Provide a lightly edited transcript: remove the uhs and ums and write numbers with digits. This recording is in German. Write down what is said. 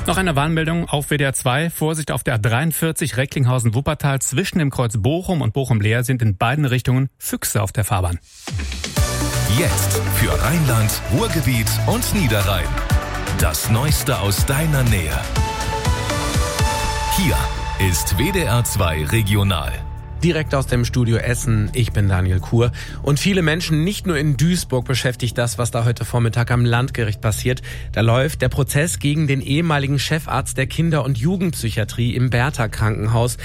Noch eine Warnmeldung auf WDR 2. Vorsicht auf der A43 Recklinghausen-Wuppertal. Zwischen dem Kreuz Bochum und Bochum-Leer sind in beiden Richtungen Füchse auf der Fahrbahn. Jetzt für Rheinland, Ruhrgebiet und Niederrhein. Das Neueste aus deiner Nähe. Hier ist WDR 2 Regional. Direkt aus dem Studio Essen, ich bin Daniel Kuhr. Und viele Menschen, nicht nur in Duisburg, beschäftigt das, was da heute Vormittag am Landgericht passiert. Da läuft der Prozess gegen den ehemaligen Chefarzt der Kinder- und Jugendpsychiatrie im Bertha-Krankenhaus.